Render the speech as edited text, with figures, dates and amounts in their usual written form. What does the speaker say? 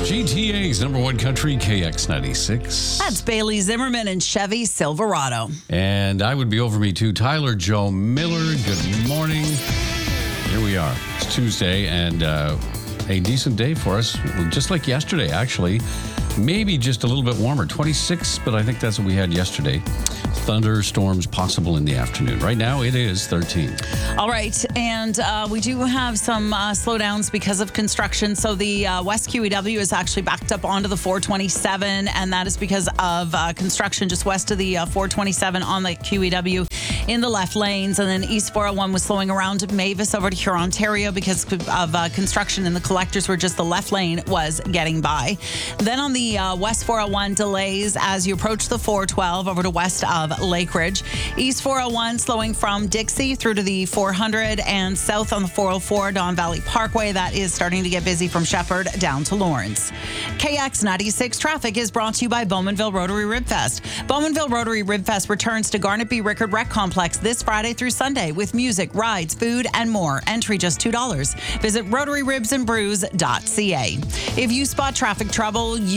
GTA's number one country, KX96. That's Bailey Zimmerman and Chevy Silverado. And I would be over me too. Tyler Joe Miller, good morning. Here we are. It's Tuesday and a decent day for us, just like yesterday, actually. Maybe just a little bit warmer, 26, but I think that's what we had yesterday. Thunderstorms possible in the afternoon. Right now, it is 13. All right, and we do have some slowdowns because of construction. So the West QEW is actually backed up onto the 427, and that is because of construction just west of the 427 on the QEW in the left lanes. And then East 401 was slowing around Mavis over to Huron, Ontario because of construction, and the collectors were just the left lane was getting by. Then on the West 401, delays as you approach the 412 over to west of Lake Ridge. East 401 slowing from Dixie through to the 400 and south on the 404 Don Valley Parkway. That is starting to get busy from Shepherd down to Lawrence. KX96 traffic is brought to you by Bowmanville Rotary Rib Fest. Bowmanville Rotary Rib Fest returns to Garnet B. Rickard Rec Complex this Friday through Sunday with music, rides, food, and more. Entry just $2. Visit rotaryribsandbrews.ca. If you spot traffic trouble,